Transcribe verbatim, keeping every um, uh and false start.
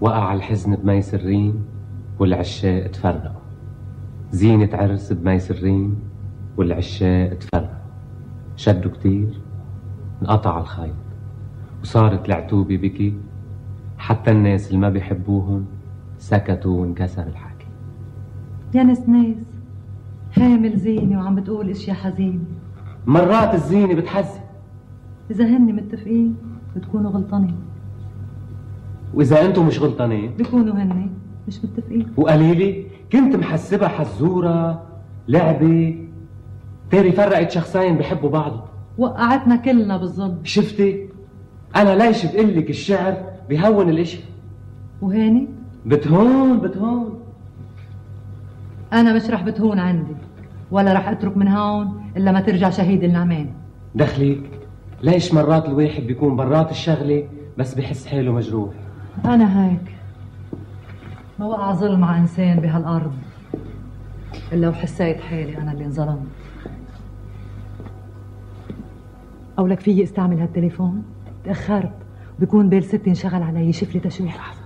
وقع الحزن بمي سرين والعشاق تفرقوا، زينة عرس بمي سرين والعشاق تفرقوا، شدوا كتير انقطع الخيط وصارت العتوبة بكي، حتى الناس اللي ما بيحبوهم سكتوا وانكسر الحكي. يا نسناس حامل زينة وعم بتقول اشياء حزينة. مرات الزينة بتحزن. إذا هن متفقين بتكونوا غلطانين، وإذا أنتم مش غلطانين بيكونوا هن مش متفقين. وقليلي كنت محسبها حزورة لعبة، تاري فرقت شخصين بيحبوا بعض، وقعتنا كلنا بالظلم. شفتي؟ أنا ليش بقلك الشعر بيهون الاشي، وهاني بتهون بتهون. أنا مش رح بتهون عندي، ولا رح أترك من هون إلا ما ترجع شهيد النعمان. دخلي، ليش مرات الواحد بيكون برات الشغلة بس بحس حاله مجروح؟ أنا هيك ما وقع ظلم على إنسان بهالأرض إلا وحسيت حالي أنا اللي انظلمت. أو لك فيي استعمل هالتليفون؟ تأخرت، بيكون بال ستي انشغل علي، شوف لي تشويح.